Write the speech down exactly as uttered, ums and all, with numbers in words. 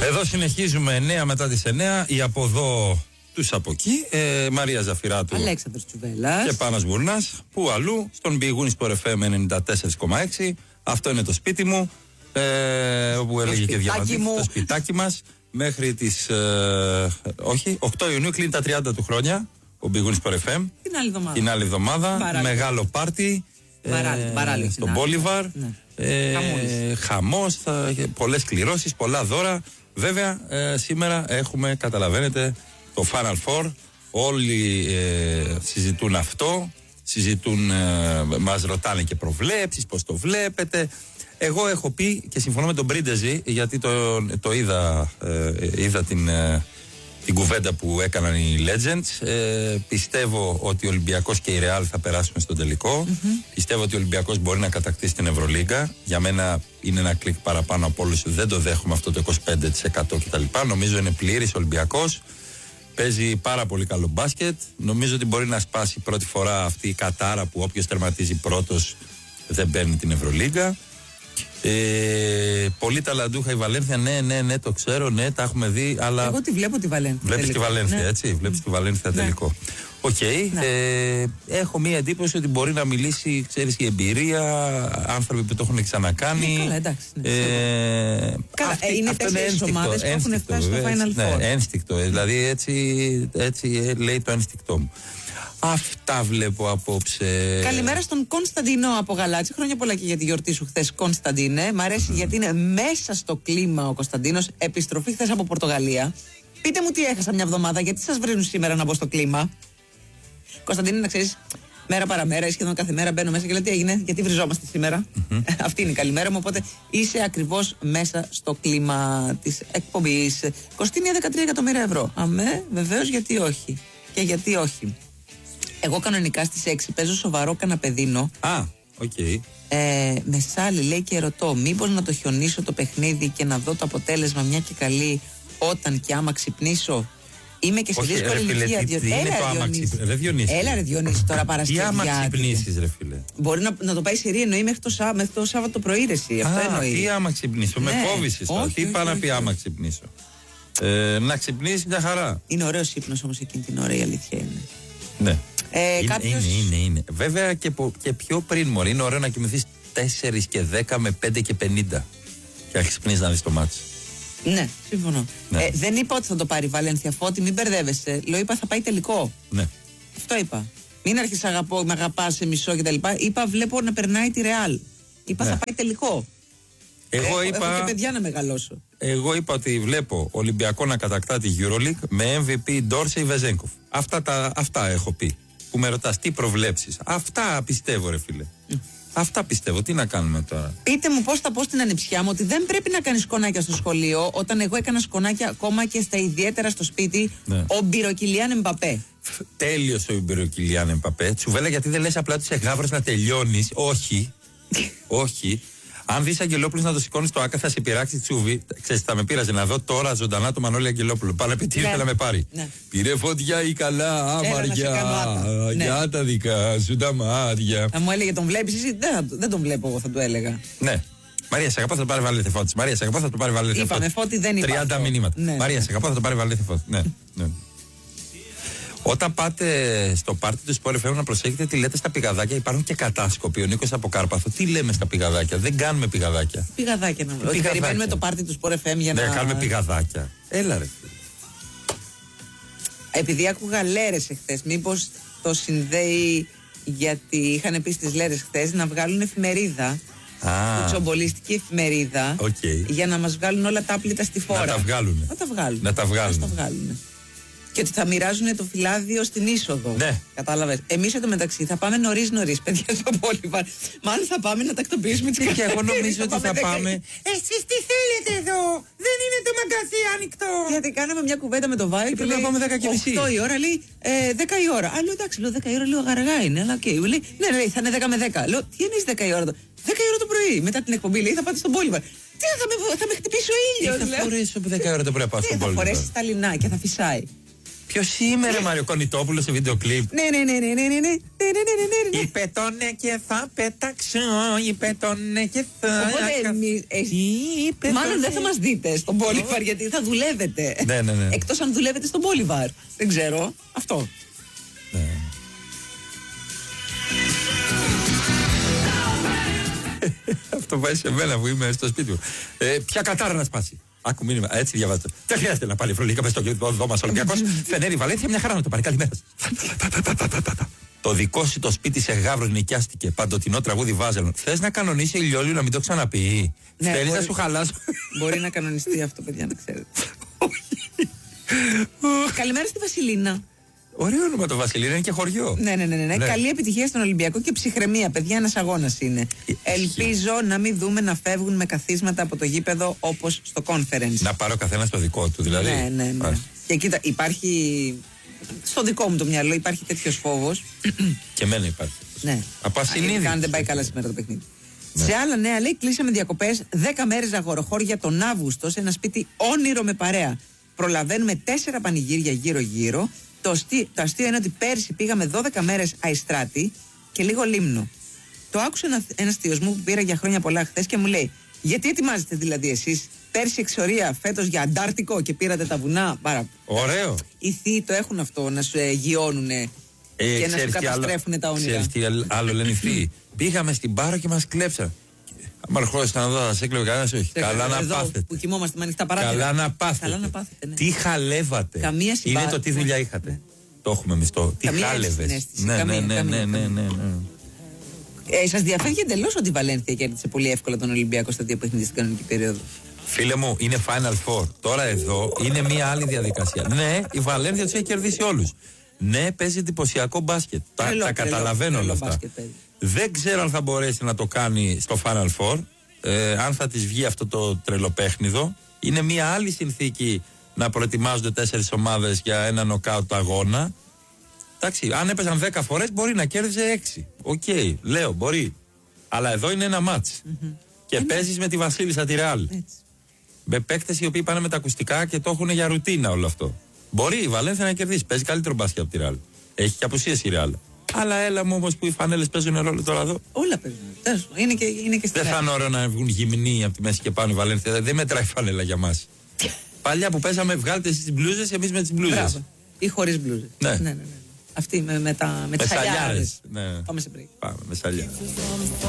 Εδώ συνεχίζουμε εννέα μετά τις εννέα. Η από εδώ τους από εκεί. Ε, Μαρία Ζαφυράτου, Αλέξανδρος Τσουβέλλας και Πάνας Μπουρνάς. Πού αλλού? Στον Big Win Sport εφ εμ ενενήντα τέσσερα κόμμα έξι. Αυτό είναι το σπίτι μου. Ε, όπου έλεγε και Διαμαντή, το σπιτάκι μας. Μέχρι τις ε, όχι, οκτώ Ιουνίου κλείνει τα τριάντα του χρόνια. Ο Big Win Sport εφ εμ. Την άλλη εβδομάδα. Την άλλη εβδομάδα. Μεγάλο πάρτι. Ε, στον Μπόλιβαρ. Ναι. Ε, χαμός, θα, πολλές κληρώσεις, πολλά δώρα. Βέβαια, ε, σήμερα έχουμε, καταλαβαίνετε, το Final Four. Όλοι ε, συζητούν αυτό. Συζητούν, ε, μας ρωτάνε και προβλέψεις, πώς το βλέπετε. Εγώ έχω πει και συμφωνώ με τον Πρίντεζη, γιατί το, το είδα, ε, είδα την, ε, την κουβέντα που έκαναν οι Legends. Ε, πιστεύω ότι ο Ολυμπιακός και η Real θα περάσουν στον τελικό. Mm-hmm. Πιστεύω ότι ο Ολυμπιακός μπορεί να κατακτήσει την Ευρωλίγκα. Για μένα είναι ένα κλικ παραπάνω από όλους. Δεν το δέχομαι αυτό το είκοσι πέντε τοις εκατό κτλ. Νομίζω είναι πλήρης ο Ολυμπιακός. Παίζει πάρα πολύ καλό μπάσκετ. Νομίζω ότι μπορεί να σπάσει πρώτη φορά αυτή η κατάρα που όποιος τερματίζει πρώτος δεν παίρνει την Ευρωλίγκα. Ε, πολύ ταλαντούχα η Βαλένθια, ναι, ναι, ναι, το ξέρω, ναι, τα έχουμε δει, αλλά. Εγώ τη βλέπω τη Βαλένθια. Βλέπεις τη Βαλένθια, ναι. Έτσι. Βλέπεις τη Βαλένθια ναι. Τελικό. Οκ. Okay. Ναι. Ε, έχω μία εντύπωση ότι μπορεί να μιλήσει, ξέρεις, η εμπειρία, άνθρωποι που το έχουν ξανακάνει. Ναι, καλά, εντάξει. Ναι. Ε, καλά, αυτή, είναι τέσσερις ομάδες που έχουν φτάσει στο Final Four. Ναι, ένστικτο. Δηλαδή έτσι, έτσι λέει το ένστικτό μου. Αυτά βλέπω απόψε. Καλημέρα στον Κωνσταντίνο από Γαλάτσι. Χρόνια πολλά και για τη γιορτή σου χθες, Κωνσταντίνε. Μ' αρέσει mm. γιατί είναι μέσα στο κλίμα ο Κωνσταντίνος. Επιστροφή χθες από Πορτογαλία. Πείτε μου τι έχασα μια εβδομάδα, γιατί σας βρίζουν σήμερα να μπω στο κλίμα. Κωνσταντίνε, να ξέρεις, μέρα παραμέρα ή σχεδόν κάθε μέρα μπαίνω μέσα και λέω τι έγινε, γιατί βριζόμαστε σήμερα. Mm-hmm. Αυτή είναι η καλημέρα μου. Οπότε είσαι ακριβώς μέσα στο κλίμα της εκπομπής. Κοστίνει δεκατρία εκατομμύρια ευρώ. Αμέ, βεβαίως, γιατί όχι. Και γιατί όχι. Εγώ κανονικά στις έξι παίζω σοβαρό καναπεδίνο. Α, οκ. Okay. Ε, με σάλι λέει και ρωτώ, μήπως να το χιονίσω το παιχνίδι και να δω το αποτέλεσμα μια και καλή όταν και άμα ξυπνήσω. Είμαι και σε όχι, δύσκολη ηλικία. Τι, τι είναι το άμα ξυπνήσει. Ρε Διονύση. Έλα ρε Διονύση τώρα Παρασκευή. Τι άμα ξυπνήσεις ρε φίλε. Μπορεί να, να το πάει σε ρί εννοεί μέχρι το, Σά, μέχρι το Σάββατο πρωί ρε εσύ. Αυτό εννοεί. Τι άμα ξυπνήσω. Ναι. Με φόβησες τώρα. Τι πάει να πει άμα ξυπνήσω. Ε, να ξυπνήσει μια χαρά. Είναι ωραίος ύπνος όμως εκείνη την ώρα, η αλήθεια είναι. Ναι. Ε, είναι, κάποιος... είναι, είναι, είναι. Βέβαια και, και πιο πριν μωρή. Είναι ωραίο να κοιμηθείς τέσσερις και δέκα με πέντε και πενήντα και να ξυπνήσεις να δεις το μάτς. Ναι, συμφωνώ. Ναι. Ε, δεν είπα ότι θα το πάρει η Βαλένθια, Φώτη, μην μπερδεύεσαι. Λέω, είπα θα πάει τελικό. Ναι. Αυτό είπα. Μην αρχίσεις αγαπώ, με αγαπάς σε μισό κτλ. Είπα βλέπω να περνάει τη Ρεάλ. Είπα ναι. θα πάει τελικό. Εγώ έχω, είπα, έχω και παιδιά να μεγαλώσω. Εγώ είπα ότι βλέπω Ολυμπιακό να κατακτά τη EuroLeague με εμ βι πι Ντόρσεϊ Βεζέγκοφ. Αυτά, τα, αυτά έχω πει. Που με ρωτάς τι προβλέψεις. Αυτά πιστεύω ρε φίλε. Mm. Αυτά πιστεύω. Τι να κάνουμε τώρα. Πείτε μου πώς θα πω στην ανιψιά μου ότι δεν πρέπει να κάνεις σκονάκια στο σχολείο, όταν εγώ έκανα σκονάκια ακόμα και στα ιδιαίτερα στο σπίτι. Ναι. Ο Μπυροκυλιάν Εμπαπέ. Τέλειος ο Μπυροκυλιάν Εμπαπέ. Τσουβέλα, γιατί δεν λες απλά ότι σε γάβρας να τελειώνεις. Όχι. Όχι. Αν δεις Αγγελόπουλο να το σηκώνει στο άκα, θα σε πειράξει τσούβι. Ξέρεις, θα με πείραζε να δω τώρα ζωντανά το Μανώλη Αγγελόπουλο. Πάνε πει τι ήρθε να με πάρει. Ναι. Πήρε φωτιά ή καλά, άμαρια. Για ναι. τα δικά σου τα μάτια. Θα μου έλεγε τον βλέπεις εσύ, δεν, δεν τον βλέπω εγώ, θα του έλεγα. Ναι. Μαρία, σε αγαπώ, θα το πάρει Βαλένθια Φώτη. Μαρία, σε αγαπώ, θα το πάρει Βαλένθια Φώτη. Είπαμε Φώτη, δεν υπάρχει. τριάντα μηνύματα. Ναι. Μαρία, σε αγαπώ, θα το πάρει Βαλένθια Φώτη. Ναι. ναι. Όταν πάτε στο πάρτι του Sport εφ εμ να προσέχετε τι λέτε στα πηγαδάκια, υπάρχουν και κατάσκοποι. Ο Νίκος από Κάρπαθο. Τι λέμε στα πηγαδάκια, δεν κάνουμε πηγαδάκια. Πηγαδάκια να βρούμε. Όχι, περιμένουμε το πάρτι του Sport εφ εμ για να. Δεν κάνουμε πηγαδάκια. Έλα ρε. Επειδή άκουγα λέρες εχθές, μήπως το συνδέει γιατί είχαν πει στις λέρες χθες να βγάλουν εφημερίδα. Ah. Τσομπολιστική εφημερίδα. Okay. Για να μας βγάλουν όλα τα άπλυτα στη φόρα. Να τα βγάλουν. Να τα βγάλουν. Να τα βγάλουν. Να τα βγάλουν. Και ότι θα μοιράζουν το φυλάδιο στην είσοδο. Ναι. Κατάλαβες. Εμείς εντωμεταξύ θα πάμε νωρίς νωρίς, παιδιά, στο Μπόλιβαρ. Μάλλον θα πάμε να τακτοποιήσουμε τις καρτέρες. Και εγώ νομίζω ότι θα πάμε. Εσείς τι θέλετε εδώ, δεν είναι το μαγκαζί ανοιχτό. Γιατί κάναμε μια κουβέντα με το Βάιο και, και λέει πάμε δέκα και μισή. οκτώ η ώρα, λέει ε, δέκα η ώρα. Α, λέω εντάξει, λέω δέκα η ώρα, λίγο γαργά είναι. Αλλά οκ. Okay. Λέει ναι, λέει θα είναι δέκα με δέκα. Λέω τι εννοείς δέκα η ώρα. δέκα η ώρα το πρωί, μετά την εκπομπή, λέει θα πάτε στον Μπόλιβαρ. Τι θα με, θα με χτυπήσει ο ήλιος. Τι θα φορέσει από δέκα η ώρα το πρωί να πάω στον Μπόλιβαρ. Θα φορέσει τα λινά και θα φυσάει. Ποιος είμαι, ρε Μάριο Κονιτόπουλο σε βίντεο κλιπ? Ναι, ναι, ναι, ναι, ναι, ναι, ναι. Είπε το ναι και θα πετάξω, είπε το ναι και θα. Οπότε εμείς, ε, μάλλον δεν θα μας δείτε στον Μπόλιβαρ γιατί θα δουλεύετε. Ναι, ναι, ναι. Εκτός αν δουλεύετε στον Μπόλιβαρ. Δεν ξέρω. Αυτό. Ναι. Αυτό πάει σε μένα που είμαι στο σπίτι μου. Ε, ποια κατάρα να σπάσει? Άκου μήνυμα, έτσι διαβάζω. Δεν χρειάζεται να πάλι Ευρωλίγκα με στο δω μας Ολυμπιακός. Φενέρη Βαλένθια, μια χαρά να το πάρει. Καλημέρα. Το δικό σου το σπίτι σε Γαύρο νοικιάστηκε. Παντοτινό τραγούδι Βάζελον. Θες να κανονίσει ηλιόλιο να μην το ξαναπεί? Ναι, θέλεις μπορεί, να σου χαλάσω? Μπορεί να κανονιστεί αυτό, παιδιά, να ξέρετε. Καλημέρα στη Βασιλίνα. Ωραίο όνομα το Βασιλίνα, είναι και χωριό. Ναι, ναι, ναι, ναι. ναι. Καλή επιτυχία στον Ολυμπιακό και ψυχραιμία. Παιδιά, ένας αγώνας είναι. Ελπίζω να μην δούμε να φεύγουν με καθίσματα από το γήπεδο όπως στο conference. Να πάρει ο καθένας το δικό του, δηλαδή. Ναι, ναι, ναι. Άς. Και κοίτα, υπάρχει. Στο δικό μου το μυαλό υπάρχει τέτοιος φόβος. Και εμένα υπάρχει. Ναι. Από ασυνείδητη. Αν δεν πάει καλά σήμερα το παιχνίδι. Ναι. Σε άλλα νέα, λέει, κλείσαμε διακοπές δέκα μέρες αγοροχώρια τον Αύγουστο σε ένα σπίτι όνειρο με παρέα. Προλαβαίνουμε τέσσερα πανηγύρια γύρω-γύρω. Το, αστείο, το αστείο είναι ότι πέρσι πήγαμε δώδεκα μέρες Αϊστράτη και λίγο Λίμνο. Το άκουσε ένα, ένας θείος μου που πήρα για χρόνια πολλά χθες και μου λέει: γιατί ετοιμάζετε δηλαδή εσείς πέρσι εξορία, φέτος για Αντάρτικο και πήρατε τα βουνά? Πάρα. Ωραίο. Οι θείοι το έχουν αυτό, να σου ε, γιώνουν ε, και να σου καταστρέφουν τα όνειρα. Ξέρεις τι άλλο λένε οι θείοι? Πήγαμε στην Πάρο και μας κλέψαν. Αν ερχόσασταν εδώ, θα σε έκλεβε κανένας, όχι. Καλά να πάθετε. Που κοιμόμαστε με ανοιχτά παράθυρα. Καλά να πάθετε. Καλά να πάθετε, ναι. Τι χαλεύατε. Καμία συμπάθεια. Είναι το τι δουλειά είχατε. Ναι. Το έχουμε εμείς το. Τι χάλευες. Ναι, ναι, ναι, ναι, ναι, ναι. Ε, σας διαφεύγει εντελώς ότι η Βαλένθια κέρδισε πολύ εύκολα τον Ολυμπιακό στα δύο παιχνίδια στην κανονική περίοδο? Φίλε μου, είναι Final Four. Τώρα εδώ είναι μια άλλη διαδικασία. Ναι, η Βαλένθια τους έχει κερδίσει όλους. Ναι, παίζει εντυπωσιακό μπάσκετ. Τα, τα καταλαβαίνω όλα αυτά. Μπάσκετ, δεν ξέρω αν θα μπορέσει να το κάνει στο Final Four. Ε, αν θα της βγει αυτό το τρελοπέχνιδο. Είναι μια άλλη συνθήκη να προετοιμάζονται τέσσερις ομάδες για ένα νοκάουτ αγώνα. Εντάξει, αν έπαιζαν δέκα φορές μπορεί να κέρδιζε έξι. Οκ, okay, λέω, μπορεί. Αλλά εδώ είναι ένα μάτς. Mm-hmm. Και mm-hmm. παίζεις με τη Βασίλισσα τη Ρεάλ. Με παίκτες οι οποίοι πάνε με τα ακουστικά και το έχουν για ρουτίνα όλο αυτό. Μπορεί η Βαλένθια να κερδίσει. Παίζει καλύτερο μπάσκετ από τη Ρεάλ. Έχει και απουσίες η Ρεάλ. Αλλά έλα μου όμως που οι φανέλες παίζουν ρόλο τώρα εδώ. Όλα παίζουν. Είναι και, είναι και δεν θα είναι ωραίο να βγουν γυμνοί από τη μέση και πάνω η Βαλένθια. Δεν μετράει φανέλα για μας. Παλιά που παίζαμε, βγάλετε εσείς τις μπλούζες, εμείς με τις μπλούζες. Ή χωρίς μπλούζες. Ναι. Ναι, ναι, ναι. Αυτή με, με, τα, με, με τις σαλιάρες. Ναι. Πάμε σε break. Πάμε με σαλιάρες.